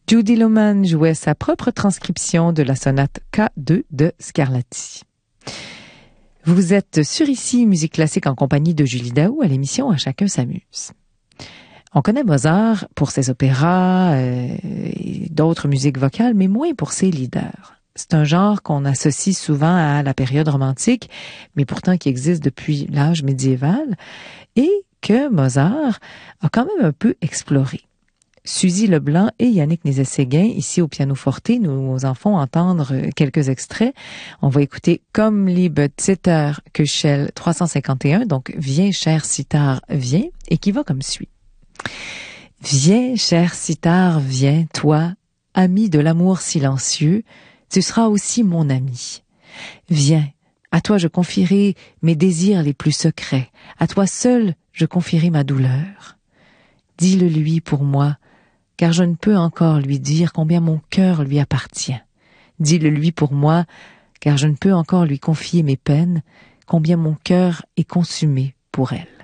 Judy Lohmann jouait sa propre transcription de la sonate K2 de Scarlatti. Vous êtes sur ici Musique classique en compagnie de Julie Daou à l'émission À chacun s'amuse. On connaît Mozart pour ses opéras et d'autres musiques vocales, mais moins pour ses leaders. C'est un genre qu'on associe souvent à la période romantique, mais pourtant qui existe depuis l'âge médiéval, et que Mozart a quand même un peu exploré. Suzy Leblanc et Yannick Nézet-Séguin, ici au pianoforte, nous en font entendre quelques extraits. On va écouter Comme liebe Zither Köchel 351, donc Viens cher sitar, viens, et qui va comme suit. Viens cher sitar, viens, toi, ami de l'amour silencieux, tu seras aussi mon ami. Viens, à toi je confierai mes désirs les plus secrets, à toi seul je confierai ma douleur. Dis-le lui pour moi, car je ne peux encore lui dire combien mon cœur lui appartient. Dis-le lui pour moi, car je ne peux encore lui confier mes peines, combien mon cœur est consumé pour elle.